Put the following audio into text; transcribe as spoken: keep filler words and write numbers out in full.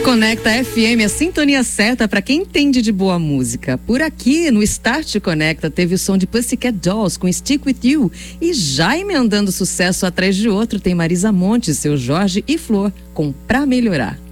Conecta F M, a sintonia certa para quem entende de boa música. Por aqui, no Start Conecta, teve o som de Pussycat Dolls com Stick With You. E já emendando sucesso atrás de outro, tem Marisa Monte, Seu Jorge e Flor com Pra Melhorar.